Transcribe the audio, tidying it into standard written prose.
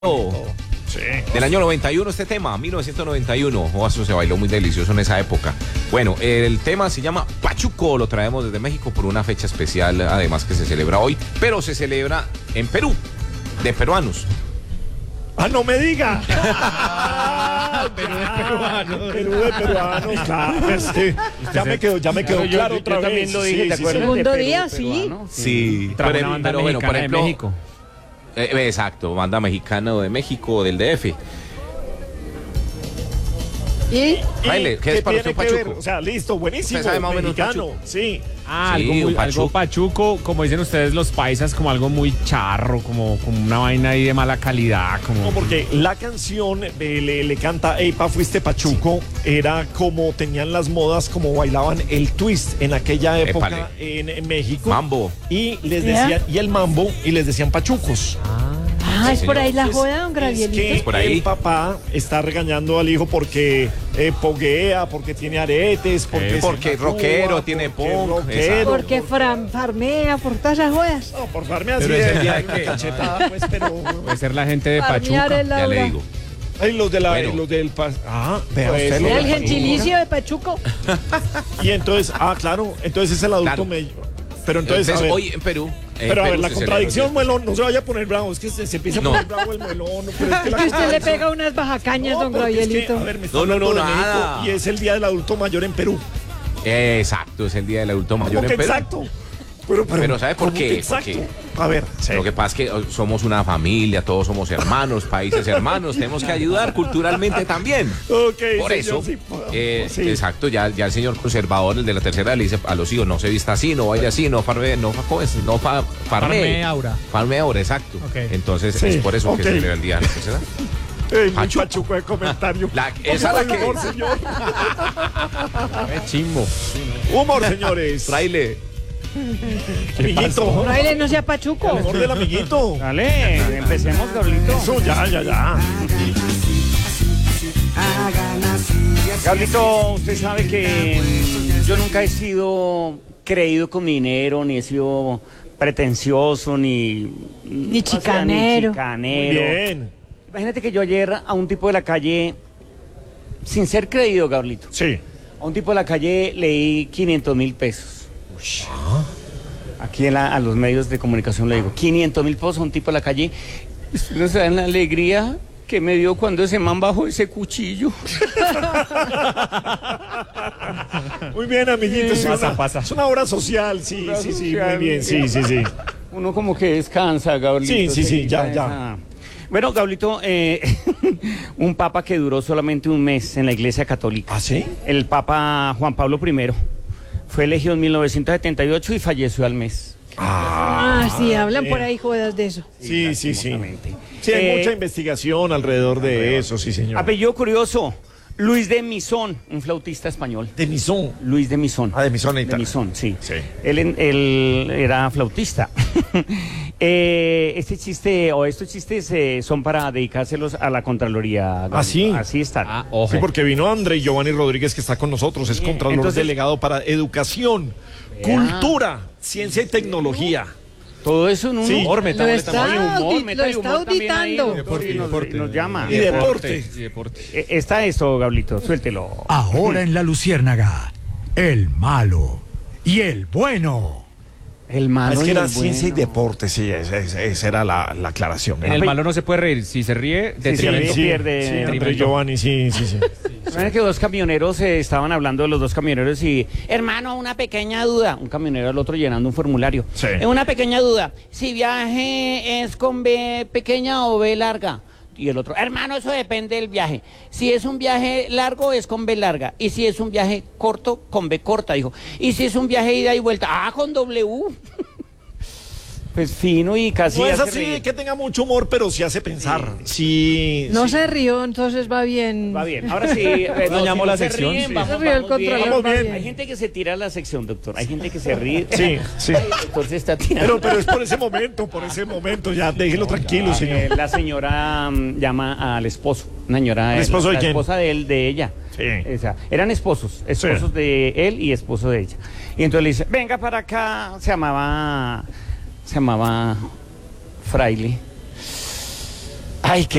Sí. Del año 91 este tema, 1991. Oh, eso se bailó muy delicioso en esa época. Bueno, el tema se llama Pachuco, lo traemos desde México por una fecha especial, además que se celebra hoy, pero se celebra en Perú, de peruanos. ¡Ah, no me diga! Perú de peruanos. Perú de peruanos, claro. Ya me quedó claro otra vez. También lo dije, Sí, ¿te sí, acuerdas? Segundo de Perú, día, peruano? Sí, Trajo una banda pero bueno, por mexicana de ejemplo, México. Exacto, banda mexicana de México, del DF. ¿Y? Jaile, ¿qué es para usted tiene que ver? Pachuco? O sea, listo, buenísimo. ¿Usted sabe más o menos mexicano, Pachuco? sí. Ah, Sí, algo, un algo pachuco, como dicen ustedes los paisas, como algo muy charro, como una vaina ahí de mala calidad. Como... No, porque la canción le canta Ey, pa, fuiste Pachuco, era como tenían las modas, como bailaban el twist en aquella época en México. Mambo. Y les decían, y el mambo, y les decían pachucos. Ah, Sí, es por señor. ahí la Entonces, joda, don es Gravielito. que por ahí. el papá está regañando al hijo porque poguea, porque tiene aretes, porque Porque se tatúa, rockero, tiene porque punk, rockero, Porque farmea por todas esas jodas. No, por farme así Pero es el de día de una que- cachetada, pues, pero... Puede ser la gente de Farmear Pachuca. es Ya le Laura. digo. Ay, los de la, Bueno. los del... vea Pues, usted. sí, lo Era el de gentilicio de Pachuco. Y entonces, claro, entonces es el adulto Claro. medio. Pero entonces, a ver, hoy en Perú. pero a ver, la se contradicción, celebra el día. Muelón, no se vaya a poner bravo, es que se empieza a No. poner bravo el Muelón. Pero es que la Que usted le contradicción- pega unas bajacañas, don porque es que, Gravielito. a ver, me está No, hablando de nada. México y es el Día del Adulto Mayor en Perú. Exacto, es el día del adulto mayor ¿Cómo que en Perú. exacto? Pero ¿sabe por ¿cómo qué? que exacto? Porque- A ver, sí. Lo que pasa es que somos una familia, todos somos hermanos, países hermanos, tenemos que ayudar culturalmente también. Ok, Por señor, eso, sí, sí. exacto, ya el señor conservador, el de la tercera, le dice a los hijos, no se vista así, no baile así, no farme, farme Farme aura. exacto. Ok. Entonces Sí, es por eso ok. que se celebra el día de la tercera. Muy Pachuco. pachuco de comentario. Esa es la que Humor, es. señor. Chimbo. Humor, señores. Traile. Amiguito. Braille no sea Pachuco. Humor del amiguito. Dale, empecemos, Gablito. Eso, ya. Gablito, usted sabe que yo nunca he sido creído con mi dinero, ni he sido pretencioso, ni chicanero. Muy chicanero. bien. Imagínate que yo ayer a un tipo de la calle, sin ser creído, Gablito, Sí. a un tipo de la calle leí 500.000 pesos. Aquí a los medios de comunicación le digo, 500.000 pesos a un tipo de la calle. Ustedes no saben la alegría que me dio cuando ese man bajó ese cuchillo. Muy bien, amiguito. Pasa. Es una obra social, sí, Obra sí, social, muy bien, sí. Uno como que descansa, Gablito. Sí, ya. Esa- Bueno, Gablito, un papa que duró solamente un mes en la Iglesia Católica. ¿Ah, sí? El Papa Juan Pablo I fue elegido en 1978 y falleció al mes. Sí, hablan por ahí jodas de eso. Sí. Lastimosamente. Sí, hay Eh, mucha investigación alrededor de eso, sí, señor. Apellido curioso, Luis de Misón, un flautista español. De Misón. Luis de Misón. De Misón, De Misón, sí. Sí. Él era flautista. Estos chistes son para dedicárselos a la Contraloría. ¿Ah, sí? Así está. Ojo. Sí, porque vino André Giovanni Rodríguez, que está con nosotros, es Bien, Contralor entonces- Delegado para Educación, Cultura, Ciencia y Tecnología. Todo eso en un Sí. humor, Lo métale está humor, lo métale está humor también ahí, auditando. sí, nos llama. Y deporte. Está esto, Gablito, suéltelo. Ahora en la Luciérnaga, el malo y el bueno. El malo. Es que y era el Ciencia y bueno. Deporte, sí, esa era la aclaración. En el malo no se puede reír. Si se ríe, Sí, detrimento. sí. pierde. Sí, André detrimento. Giovanni, sí. ¿Saben que dos camioneros estaban hablando de los dos camioneros y, hermano, una pequeña duda? Un camionero al otro llenando un formulario. Sí. Una pequeña duda. Si viaje es con B pequeña o B larga. Y el otro, hermano, eso depende del viaje. Si es un viaje largo, es con B larga. Y si es un viaje corto, con B corta, dijo. Y si es un viaje ida y vuelta, con W. Pues fino y casi No es hace así reír. que tenga mucho humor, pero sí hace pensar. Sí. No sí. se rió, entonces va bien. Va bien, ahora sí. Dañamos la se sección, ríen, sí. vamos, Se rió el vamos bien. controlador, Vamos va bien. Hay gente que se tira a la sección, doctor. Hay gente que se ríe. Sí. El doctor se está tirando. Pero es por ese momento, ya déjelo tranquilo, señor. La señora llama al esposo. Una señora. ¿El esposo de la quién? esposa de él, de ella. Sí. O sea, eran esposos de él y esposo de ella. Y entonces le dice, venga para acá. Se llamaba Fraile. Ay, qué